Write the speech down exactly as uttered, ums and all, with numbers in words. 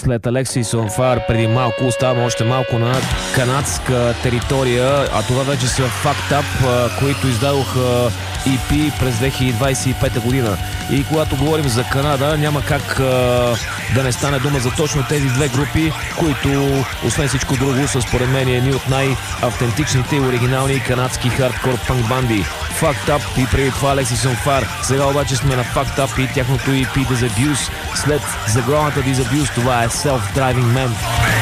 след Alexis on Fire преди малко оставаме още малко на канадска територия, а това вече са Fucked Up, които издадоха и пи през две хиляди двадесет и пета година. И когато говорим за Канада, няма как а, да не стане дума за точно тези две групи, които, освен всичко друго, са според мен едни от най-автентичните и оригинални канадски хардкор панк банди. Fucked Up и преди това Alexis on Fire. Сега обаче сме на Fucked Up и тяхното и пи Disabuse. След заглавната Disabuse, това е Self-Driving Man.